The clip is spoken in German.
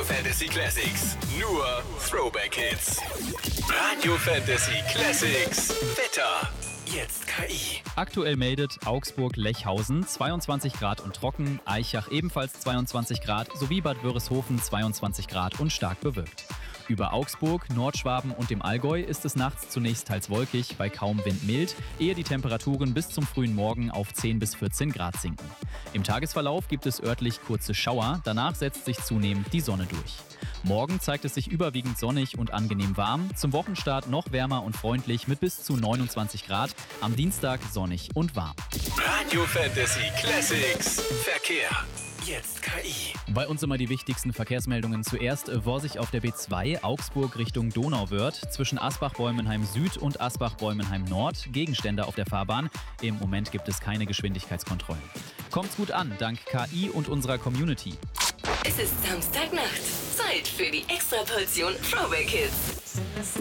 Radio Fantasy Classics. Nur Throwback Hits. Radio Fantasy Classics. Wetter. Jetzt KI. Aktuell meldet Augsburg-Lechhausen 22 Grad und trocken, Aichach ebenfalls 22 Grad sowie Bad Wörishofen 22 Grad und stark bewölkt. Über Augsburg, Nordschwaben und dem Allgäu ist es nachts zunächst teils wolkig, bei kaum Wind mild, ehe die Temperaturen bis zum frühen Morgen auf 10 bis 14 Grad sinken. Im Tagesverlauf gibt es örtlich kurze Schauer, danach setzt sich zunehmend die Sonne durch. Morgen zeigt es sich überwiegend sonnig und angenehm warm, zum Wochenstart noch wärmer und freundlich mit bis zu 29 Grad, am Dienstag sonnig und warm. Radio Fantasy Classics. Verkehr. Jetzt KI. Bei uns immer die wichtigsten Verkehrsmeldungen. Zuerst Vorsicht auf der B2 Augsburg Richtung Donauwörth zwischen Asbach-Bäumenheim Süd und Asbach-Bäumenheim Nord. Gegenstände auf der Fahrbahn. Im Moment gibt es keine Geschwindigkeitskontrollen. Kommt's gut an, dank KI und unserer Community. Es ist Samstagnacht. Zeit für die Extraportion Throwback Hits.